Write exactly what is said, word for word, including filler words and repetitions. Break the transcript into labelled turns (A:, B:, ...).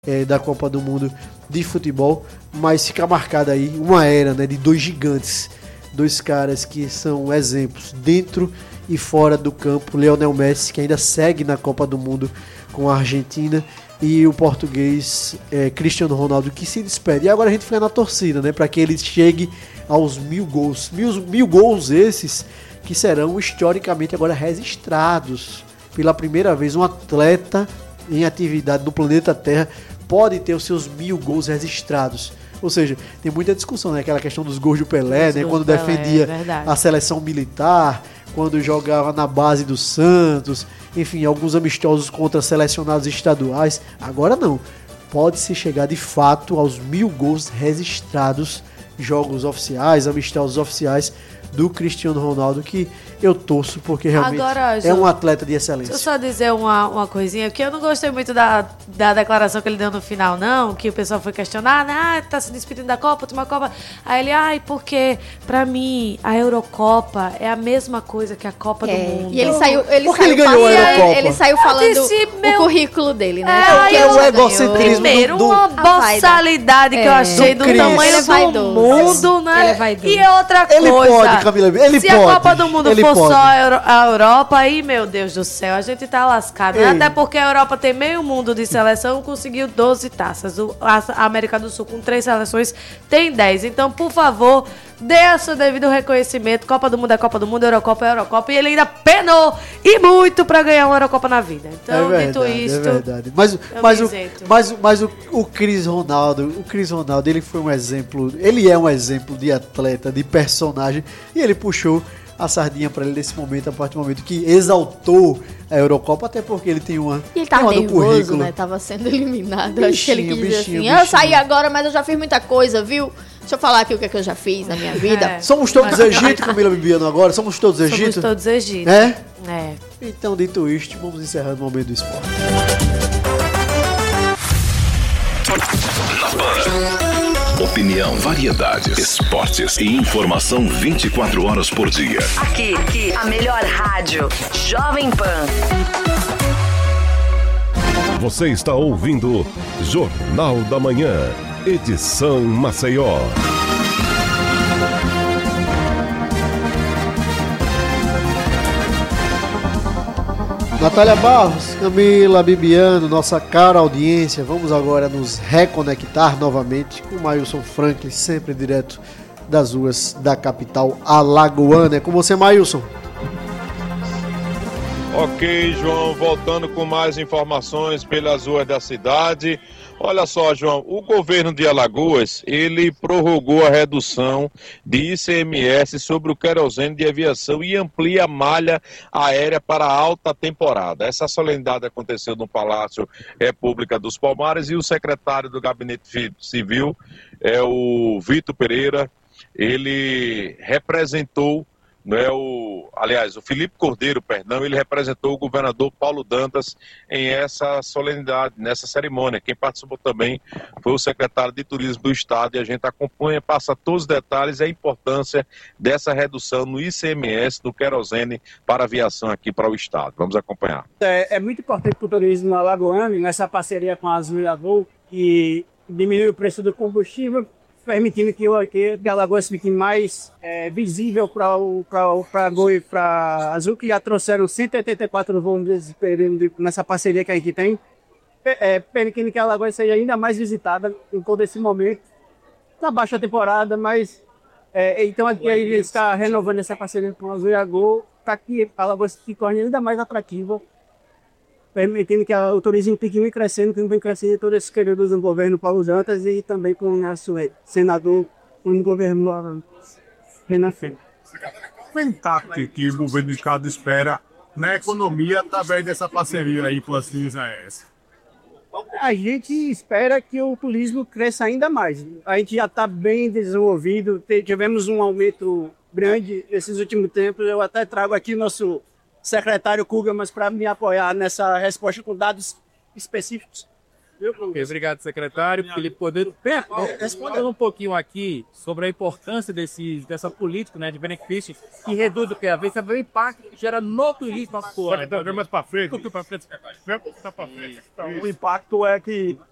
A: é, da Copa do Mundo de futebol, mas fica marcada aí uma era, né, de dois gigantes, dois caras que são exemplos dentro e fora do campo. Lionel Messi, que ainda segue na Copa do Mundo com a Argentina, e o português é, Cristiano Ronaldo, que se despede. E agora a gente fica na torcida, né, para que ele chegue aos mil gols. Mil, mil gols esses que serão historicamente agora registrados. Pela primeira vez, um atleta em atividade no planeta Terra pode ter os seus mil gols registrados. Ou seja, tem muita discussão, né? Aquela questão dos gols do Pelé, os né? Quando Pelé, defendia é a seleção militar, quando jogava na base do Santos, enfim, alguns amistosos contra selecionados estaduais. Agora não. Pode-se chegar de fato aos mil gols registrados, jogos oficiais, amistosos oficiais do Cristiano Ronaldo, que eu torço porque realmente Agora, é um atleta de excelência.
B: Deixa eu só dizer uma, uma coisinha, porque eu não gostei muito da, da declaração que ele deu no final, não, que o pessoal foi questionar, ah, tá se despedindo da Copa, última Copa. Aí ele, ai, porque pra mim a Eurocopa é a mesma coisa que a Copa é. do Mundo.
C: E ele saiu, ele
A: Por que
C: saiu
A: ele ganhou a Eurocopa?
C: Ele saiu falando
B: disse, meu...
C: o currículo dele, né?
B: É,
A: que é o egocentrismo
B: Primeiro,
A: do, do...
B: uma boçalidade que é. eu achei do, do tamanho do, do mundo, né?
C: Ele vai
B: e outra
A: ele
B: coisa...
A: Pode, Camila, ele
B: se
A: pode.
B: a Copa do Mundo
A: ele
B: for
A: pode.
B: só a, Euro, a Europa, aí, meu Deus do céu, a gente tá lascado. Né? Até porque a Europa tem meio mundo de seleção, conseguiu doze taças. O, a América do Sul, com três seleções, tem dez. Então, por favor, dê o seu devido reconhecimento. Copa do Mundo é Copa do Mundo, Eurocopa é Eurocopa. E ele ainda penou e muito pra ganhar uma Eurocopa na vida. Então,
A: é
B: dito
A: verdade,
B: isto...
A: É verdade. Mas, mas, o, mas, mas o, o Cris Ronaldo, o Cris Ronaldo, ele foi um exemplo, ele é um exemplo de atleta, de personagem, e ele puxou a sardinha para ele nesse momento, a partir do momento que exaltou a Eurocopa, até porque ele tem uma,
C: e ele tava
A: tem uma
C: nervoso,
A: no currículo.
C: Né? Tava sendo eliminado.
A: Bichinho,
C: Acho que ele quis dizer
A: bichinho,
C: assim,
A: bichinho.
C: eu saí agora, mas eu já fiz muita coisa, viu? Deixa eu falar aqui o que, é que eu já fiz na minha vida.
B: É.
A: Somos todos Egito, Camila Bibiano, agora? Somos todos Egito?
B: Somos todos Egito.
A: É?
B: É.
A: Então, dito isto, vamos encerrar o momento do esporte.
D: Opinião, variedades, esportes e informação vinte e quatro horas por dia.
E: Aqui, aqui, a melhor rádio, Jovem Pan.
F: Você está ouvindo Jornal da Manhã, edição Maceió.
A: Natália Barros, Camila Bibiano, nossa cara audiência, vamos agora nos reconectar novamente com o Mailson Franklin, sempre direto das ruas da capital alagoana. É com você, Mailson.
G: Ok, João, voltando com mais informações pelas ruas da cidade. Olha só, João, o governo de Alagoas, ele prorrogou a redução de I C M S sobre o querosene de aviação e amplia a malha aérea para a alta temporada. Essa solenidade aconteceu no Palácio República dos Palmares e o secretário do Gabinete Civil, é o Vitor Pereira, ele representou, não é o, aliás, o Felipe Cordeiro, perdão, ele representou o governador Paulo Dantas em essa solenidade, nessa cerimônia. Quem participou também foi o secretário de Turismo do Estado e a gente acompanha, passa todos os detalhes e a importância dessa redução no I C M S, do querosene para aviação aqui para o Estado. Vamos acompanhar.
H: É, é muito importante para o turismo alagoano, nessa parceria com a Azul e a Gol, que diminui o preço do combustível, permitindo que, que, que a Alagoas fique mais é, visível para a Gol e para a Azul, que já trouxeram cento e oitenta e quatro voos nesse período, nessa parceria que a gente tem, é, permitindo que a Alagoas seja ainda mais visitada em todo esse momento, na baixa temporada, mas é, então aqui a gente está renovando essa parceria com a Azul e a Gol, para que a Alagoas se torne ainda mais atrativa, permitindo que a, o turismo continue crescendo, que vem crescendo todos esses períodos do governo Paulo Dantas e também com o nosso senador no governo Renan Filho.
I: O impacto que o governo do estado espera na economia através dessa parceria aí com as linhas aéreas?
H: A gente espera que o turismo cresça ainda mais. A gente já está bem desenvolvido, tivemos um aumento grande nesses últimos tempos. Eu até trago aqui o nosso secretário Kugelmans para me apoiar nessa resposta com dados específicos.
J: Okay, obrigado, secretário. Felipe Cordeiro, respondendo um pouquinho aqui sobre a importância desse, dessa política, né, de benefício que reduz o que a vez, o impacto que gera no turismo atual.
I: Mais para frente.
H: O impacto é que